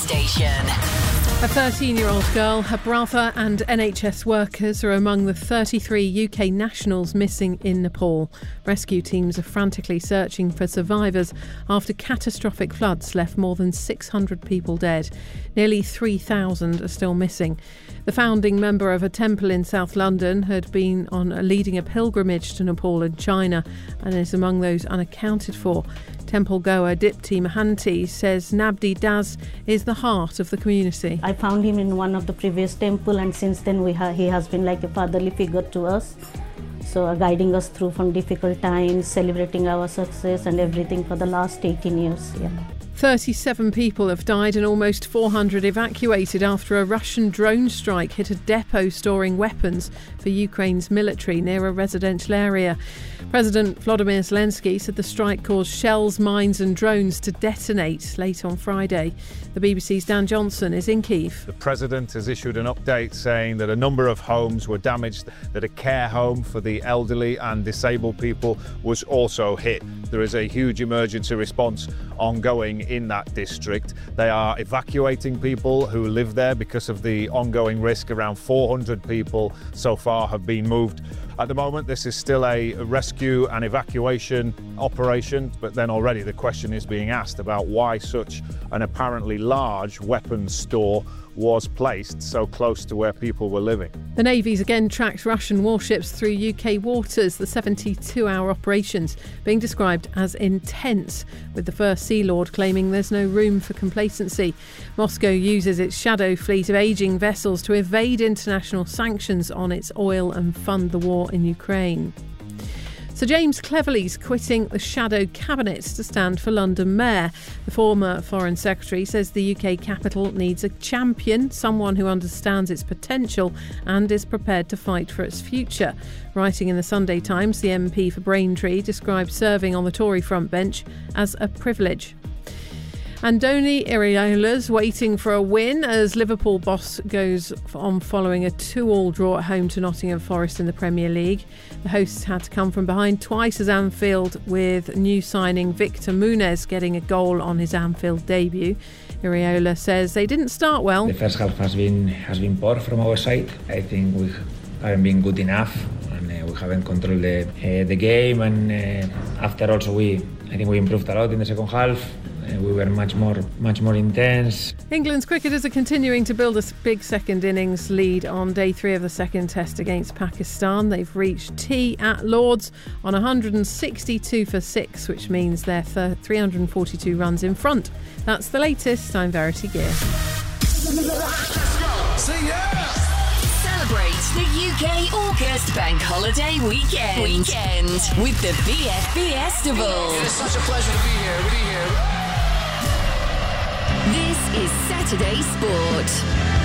station. A 13-year-old girl, her brother and NHS workers are among the 33 UK nationals missing in Nepal. Rescue teams are frantically searching for survivors after catastrophic floods left more than 600 people dead. Nearly 3,000 are still missing. The founding member of a temple in South London had been leading a pilgrimage to Nepal and China and is among those unaccounted for. Temple goer Dipti Mahanti says Nabdi Das is the heart of the community. I found him in one of the previous temple, and since then he has been like a fatherly figure to us. So guiding us through from difficult times, celebrating our success and everything for the last 18 years. Yeah. 37 people have died and almost 400 evacuated after a Russian drone strike hit a depot storing weapons for Ukraine's military near a residential area. President Volodymyr Zelensky said the strike caused shells, mines and drones to detonate late on Friday. The BBC's Dan Johnson is in Kyiv. The President has issued an update saying that a number of homes were damaged, that a care home for the elderly and disabled people was also hit. There is a huge emergency response ongoing in that district. They are evacuating people who live there because of the ongoing risk. Around 400 people so far have been moved. At the moment, this is still a rescue and evacuation operation, but then already the question is being asked about why such an apparently large weapons store was placed so close to where people were living. The Navy's again tracked Russian warships through UK waters, the 72-hour operations being described as intense, with the First Sea Lord claiming there's no room for complacency. Moscow uses its shadow fleet of ageing vessels to evade international sanctions on its oil and fund the war in Ukraine. Sir James Cleverly's quitting the shadow cabinet to stand for London Mayor. The former Foreign Secretary says the UK capital needs a champion, someone who understands its potential and is prepared to fight for its future. Writing in the Sunday Times, the MP for Braintree described serving on the Tory front bench as a privilege. Andoni Iraola's waiting for a win as Liverpool boss goes on following a 2-2 draw at home to Nottingham Forest in the Premier League. The hosts had to come from behind twice as Anfield, with new signing Victor Muniz getting a goal on his Anfield debut. Iraola says they didn't start well. The first half has been poor from our side. I think we haven't been good enough and we haven't controlled the game, and after also I think we improved a lot in the second half. We were much more intense. England's cricketers are continuing to build a big second innings lead on day 3 of the second test against Pakistan. They've reached tea at Lords on 162 for 6, which means they're 342 runs in front. That's the latest. I'm Verity Gear. Celebrate the UK August Bank Holiday weekend with the BFB Festival. It's such a pleasure to be here. This is Saturday Sport.